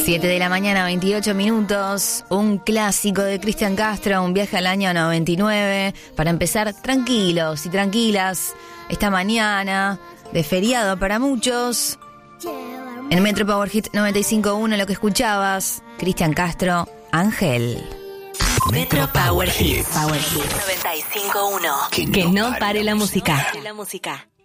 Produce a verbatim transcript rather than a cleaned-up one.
siete de la mañana, veintiocho minutos. Un clásico de Cristian Castro, un viaje al año noventa y nueve. Para empezar tranquilos y tranquilas esta mañana de feriado para muchos. En Metro Power Hit noventa y cinco punto uno lo que escuchabas, Cristian Castro, Ángel. Metro Power Hit. Power Hit noventa y cinco punto uno. Que no, que no pare la música. La música.